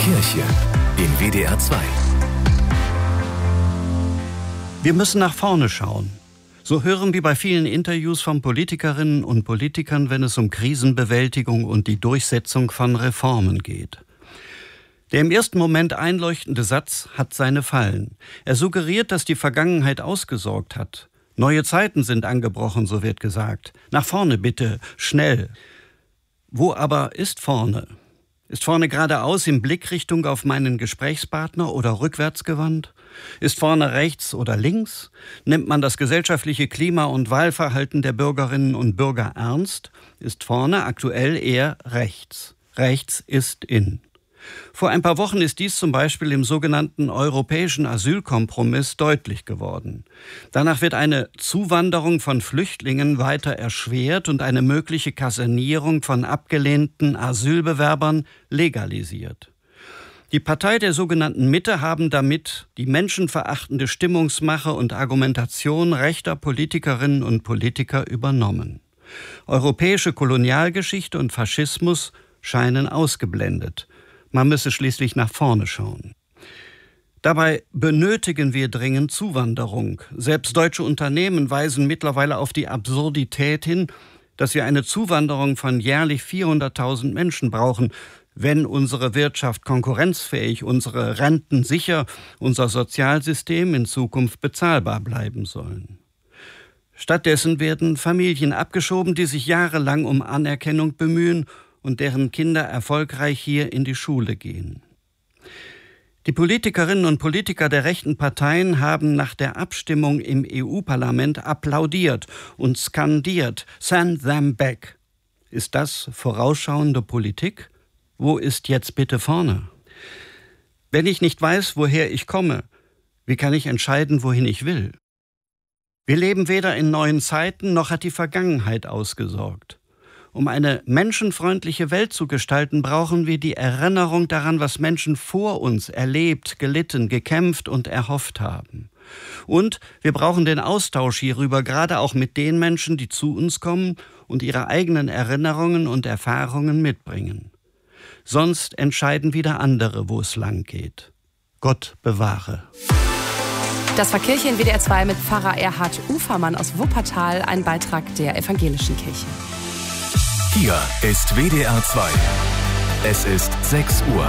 Kirche in WDR 2. Wir müssen nach vorne schauen. So hören wir bei vielen Interviews von Politikerinnen und Politikern, wenn es um Krisenbewältigung und die Durchsetzung von Reformen geht. Der im ersten Moment einleuchtende Satz hat seine Fallen. Er suggeriert, dass die Vergangenheit ausgesorgt hat. Neue Zeiten sind angebrochen, so wird gesagt. Nach vorne bitte, schnell. Wo aber ist vorne? Ist vorne geradeaus in Blickrichtung auf meinen Gesprächspartner oder rückwärts gewandt? Ist vorne rechts oder links? Nimmt man das gesellschaftliche Klima und Wahlverhalten der Bürgerinnen und Bürger ernst? Ist vorne aktuell eher rechts? Rechts ist in. Vor ein paar Wochen ist dies zum Beispiel im sogenannten europäischen Asylkompromiss deutlich geworden. Danach wird eine Zuwanderung von Flüchtlingen weiter erschwert und eine mögliche Kasernierung von abgelehnten Asylbewerbern legalisiert. Die Partei der sogenannten Mitte haben damit die menschenverachtende Stimmungsmache und Argumentation rechter Politikerinnen und Politiker übernommen. Europäische Kolonialgeschichte und Faschismus scheinen ausgeblendet. Man müsse schließlich nach vorne schauen. Dabei benötigen wir dringend Zuwanderung. Selbst deutsche Unternehmen weisen mittlerweile auf die Absurdität hin, dass wir eine Zuwanderung von jährlich 400.000 Menschen brauchen, wenn unsere Wirtschaft konkurrenzfähig, unsere Renten sicher, unser Sozialsystem in Zukunft bezahlbar bleiben sollen. Stattdessen werden Familien abgeschoben, die sich jahrelang um Anerkennung bemühen und deren Kinder erfolgreich hier in die Schule gehen. Die Politikerinnen und Politiker der rechten Parteien haben nach der Abstimmung im EU-Parlament applaudiert und skandiert, "Send them back." Ist das vorausschauende Politik? Wo ist jetzt bitte vorne? Wenn ich nicht weiß, woher ich komme, wie kann ich entscheiden, wohin ich will? Wir leben weder in neuen Zeiten, noch hat die Vergangenheit ausgesorgt. Um eine menschenfreundliche Welt zu gestalten, brauchen wir die Erinnerung daran, was Menschen vor uns erlebt, gelitten, gekämpft und erhofft haben. Und wir brauchen den Austausch hierüber, gerade auch mit den Menschen, die zu uns kommen und ihre eigenen Erinnerungen und Erfahrungen mitbringen. Sonst entscheiden wieder andere, wo es lang geht. Gott bewahre. Das war Kirche in WDR 2 mit Pfarrer Erhard Ufermann aus Wuppertal, ein Beitrag der Evangelischen Kirche. Hier ist WDR 2. Es ist 6 Uhr.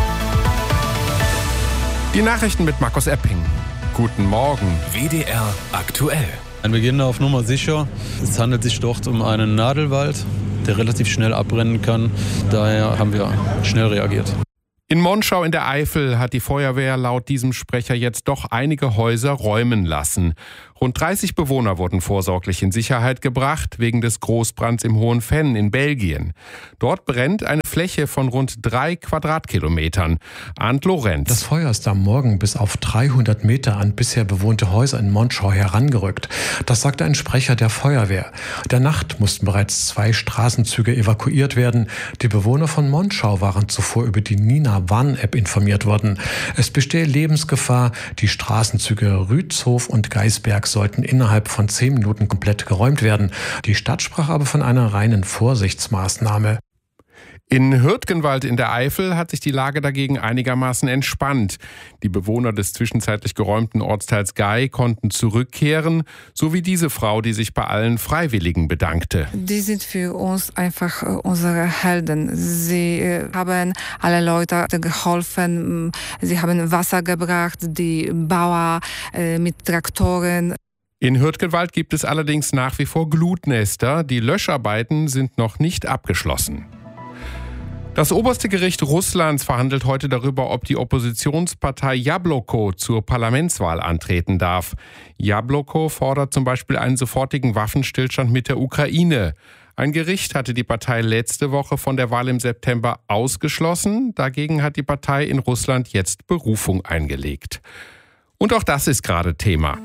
Die Nachrichten mit Markus Epping. Guten Morgen. WDR aktuell. Ein Beginn auf Nummer sicher. Es handelt sich dort um einen Nadelwald, der relativ schnell abbrennen kann. Daher haben wir schnell reagiert. In Monschau in der Eifel hat die Feuerwehr laut diesem Sprecher jetzt doch einige Häuser räumen lassen. Rund 30 Bewohner wurden vorsorglich in Sicherheit gebracht wegen des Großbrands im Hohen Venn in Belgien. Dort brennt eine Fläche von rund 3 Quadratkilometern. Arndt Lorenz. Das Feuer ist am Morgen bis auf 300 Meter an bisher bewohnte Häuser in Monschau herangerückt. Das sagte ein Sprecher der Feuerwehr. In der Nacht mussten bereits 2 Straßenzüge evakuiert werden. Die Bewohner von Monschau waren zuvor über die Nina-Warn-App informiert worden. Es bestehe Lebensgefahr. Die Straßenzüge Rützhof und Geisberg sollten innerhalb von 10 Minuten komplett geräumt werden. Die Stadt sprach aber von einer reinen Vorsichtsmaßnahme. In Hürtgenwald in der Eifel hat sich die Lage dagegen einigermaßen entspannt. Die Bewohner des zwischenzeitlich geräumten Ortsteils Gei konnten zurückkehren, so wie diese Frau, die sich bei allen Freiwilligen bedankte. Die sind für uns einfach unsere Helden. Sie haben alle Leute geholfen, sie haben Wasser gebracht, die Bauer mit Traktoren. In Hürtgenwald gibt es allerdings nach wie vor Glutnester. Die Löscharbeiten sind noch nicht abgeschlossen. Das oberste Gericht Russlands verhandelt heute darüber, ob die Oppositionspartei Jabloko zur Parlamentswahl antreten darf. Jabloko fordert zum Beispiel einen sofortigen Waffenstillstand mit der Ukraine. Ein Gericht hatte die Partei letzte Woche von der Wahl im September ausgeschlossen. Dagegen hat die Partei in Russland jetzt Berufung eingelegt. Und auch das ist gerade Thema.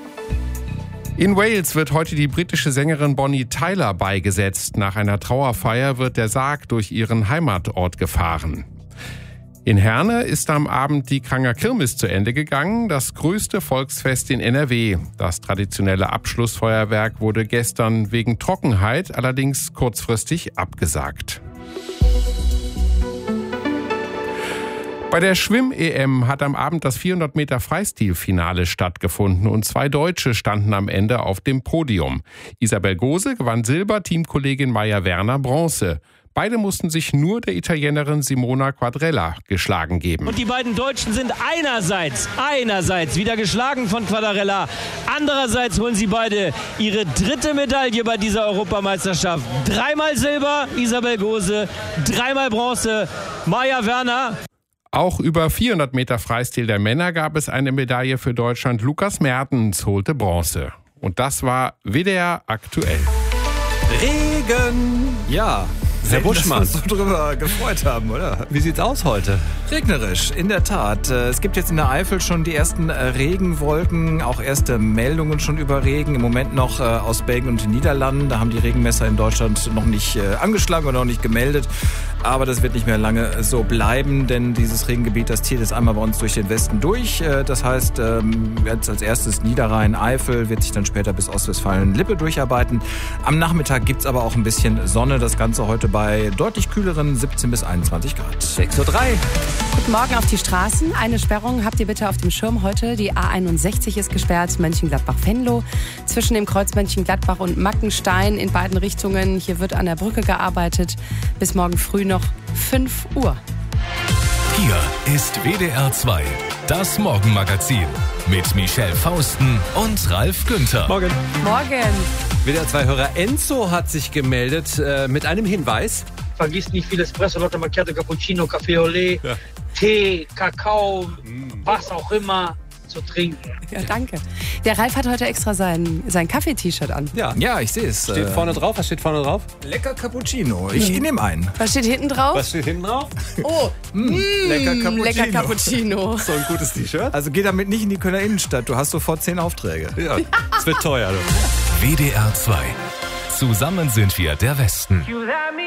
In Wales wird heute die britische Sängerin Bonnie Tyler beigesetzt. Nach einer Trauerfeier wird der Sarg durch ihren Heimatort gefahren. In Herne ist am Abend die Kranger Kirmes zu Ende gegangen, das größte Volksfest in NRW. Das traditionelle Abschlussfeuerwerk wurde gestern wegen Trockenheit allerdings kurzfristig abgesagt. Bei der Schwimm-EM hat am Abend das 400-Meter-Freistil-Finale stattgefunden und 2 Deutsche standen am Ende auf dem Podium. Isabel Gose gewann Silber, Teamkollegin Maja Werner Bronze. Beide mussten sich nur der Italienerin Simona Quadrella geschlagen geben. Und die beiden Deutschen sind einerseits wieder geschlagen von Quadrella. Andererseits holen sie beide ihre 3. Medaille bei dieser Europameisterschaft. 3-mal Silber, Isabel Gose, 3-mal Bronze, Maja Werner. Auch über 400 Meter Freistil der Männer gab es eine Medaille für Deutschland. Lukas Mertens holte Bronze. Und das war WDR aktuell. Regen! Ja. Herr Buschmann, dass wir uns so drüber gefreut haben, oder? Wie sieht's aus heute? Regnerisch, in der Tat. Es gibt jetzt in der Eifel schon die ersten Regenwolken, auch erste Meldungen schon über Regen. Im Moment noch aus Belgien und den Niederlanden. Da haben die Regenmesser in Deutschland noch nicht angeschlagen oder noch nicht gemeldet. Aber das wird nicht mehr lange so bleiben, denn dieses Regengebiet, das zieht jetzt einmal bei uns durch den Westen durch. Das heißt, jetzt als erstes Niederrhein, Eifel, wird sich dann später bis Ostwestfalen-Lippe durcharbeiten. Am Nachmittag gibt's aber auch ein bisschen Sonne. Das Ganze heute bei deutlich kühleren 17 bis 21 Grad. 6:03 Uhr. Guten Morgen auf die Straßen. Eine Sperrung habt ihr bitte auf dem Schirm heute. Die A61 ist gesperrt, Mönchengladbach-Venlo. Zwischen dem Kreuz Mönchengladbach und Mackenstein in beiden Richtungen. Hier wird an der Brücke gearbeitet. Bis morgen früh noch 5 Uhr. Hier ist WDR 2, das Morgenmagazin mit Michelle Fausten und Ralf Günther. Morgen. Morgen. WDR 2-Hörer Enzo hat sich gemeldet mit einem Hinweis. Vergiss nicht viel Espresso, Latte Macchiato, Cappuccino, Café Olé, Tee, Kakao, was auch immer zu trinken. Ja, danke. Der Ralf hat heute extra sein Kaffee-T-Shirt an. Ja, ich sehe es. Steht vorne drauf. Was steht vorne drauf? Lecker Cappuccino. Ich nehme einen. Was steht hinten drauf? Was steht hinten drauf? Oh, Lecker Cappuccino. lecker Cappuccino. So ein gutes T-Shirt. Also geh damit nicht in die Kölner Innenstadt. Du hast sofort 10 Aufträge. Ja, es wird teuer. Du. WDR 2. Zusammen sind wir der Westen.